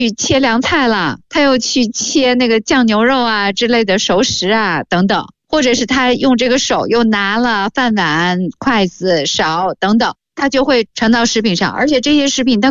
去切凉菜了，他又去切那个酱牛肉啊之类的熟食啊等等，或者是他用这个手又拿了饭碗、筷子、勺等等，它就会传到食品上，而且这些食品它